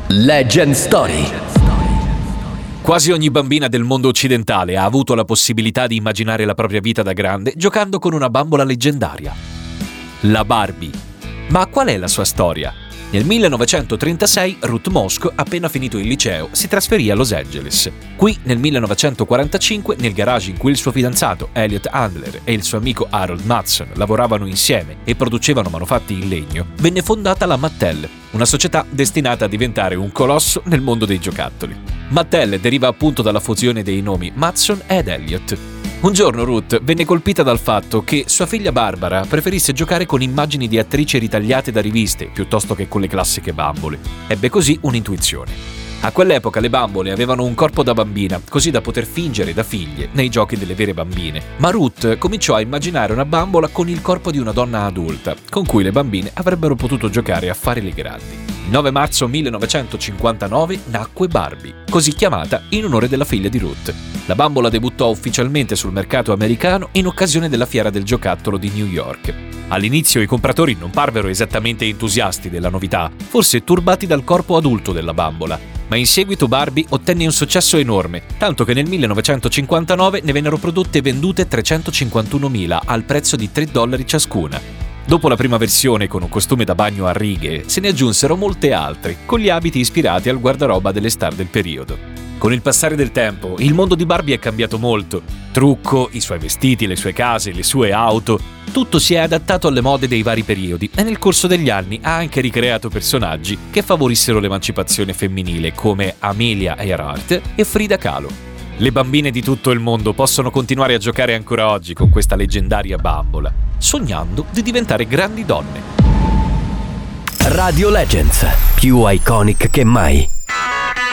Legend Story. Quasi ogni bambina del mondo occidentale ha avuto la possibilità di immaginare la propria vita da grande giocando con una bambola leggendaria. La Barbie. Ma qual è la sua storia? Nel 1936 Ruth Mosk, appena finito il liceo, si trasferì a Los Angeles. Qui, nel 1945, nel garage in cui il suo fidanzato Elliot Handler e il suo amico Harold Matson lavoravano insieme e producevano manufatti in legno, venne fondata la Mattel, una società destinata a diventare un colosso nel mondo dei giocattoli. Mattel deriva appunto dalla fusione dei nomi Matson ed Elliot. Un giorno Ruth venne colpita dal fatto che sua figlia Barbara preferisse giocare con immagini di attrici ritagliate da riviste piuttosto che con le classiche bambole. Ebbe così un'intuizione. A quell'epoca le bambole avevano un corpo da bambina, così da poter fingere da figlie nei giochi delle vere bambine. Ma Ruth cominciò a immaginare una bambola con il corpo di una donna adulta, con cui le bambine avrebbero potuto giocare a fare le grandi. Il 9 marzo 1959 nacque Barbie, così chiamata in onore della figlia di Ruth. La bambola debuttò ufficialmente sul mercato americano in occasione della fiera del giocattolo di New York. All'inizio i compratori non parvero esattamente entusiasti della novità, forse turbati dal corpo adulto della bambola, ma in seguito Barbie ottenne un successo enorme, tanto che nel 1959 ne vennero prodotte e vendute 351.000 al prezzo di $3 ciascuna. Dopo la prima versione con un costume da bagno a righe, se ne aggiunsero molte altre, con gli abiti ispirati al guardaroba delle star del periodo. Con il passare del tempo, il mondo di Barbie è cambiato molto. Trucco, i suoi vestiti, le sue case, le sue auto, tutto si è adattato alle mode dei vari periodi e nel corso degli anni ha anche ricreato personaggi che favorissero l'emancipazione femminile come Amelia Earhart e Frida Kahlo. Le bambine di tutto il mondo possono continuare a giocare ancora oggi con questa leggendaria bambola, sognando di diventare grandi donne. Radio Legends, più iconic che mai.